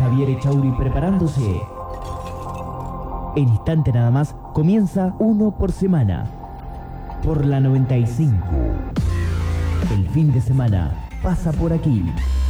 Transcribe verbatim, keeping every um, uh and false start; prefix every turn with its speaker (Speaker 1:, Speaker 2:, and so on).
Speaker 1: Javier Echauri preparándose. En instante nada más comienza uno por semana. Por la noventa y cinco. El fin de semana pasa por aquí.